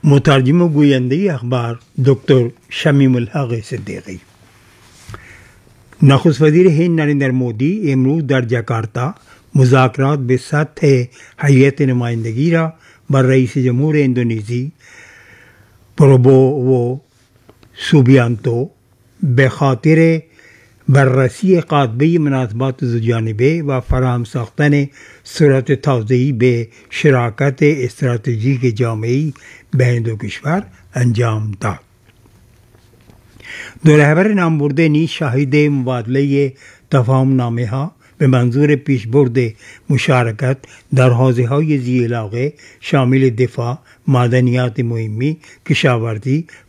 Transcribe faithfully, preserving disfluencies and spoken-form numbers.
مترجم و گوینده اخبار دکتر شمیم الحق صدیقی. نخست وزیر هند نریندر مودی امروز در جاکارتا مذاکرات به سطح هیئت نمایندگی را با رئیس جمهور اندونزی پروبوو سوبیانتو به خاطر بررسی قاطبه مناسبات دوجانبه و فراهم ساختن صورت توسعه‌ای به شراکت استراتژیک جامعی بین دو کشور انجام داد. دو رهبر نامبرده نیز شاهد مبادله تفاهم نامه ها به منظور پیشبرد مشارکت در حوزه‌های ذی علاقه شامل دفاع، معدنیات مهمی، کشاورزی،